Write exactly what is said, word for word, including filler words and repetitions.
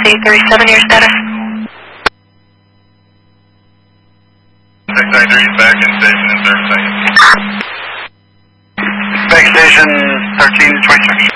eight thirty-seven, your status? six ninety-three, back in station in thirty seconds. Back station thirteen twenty-six.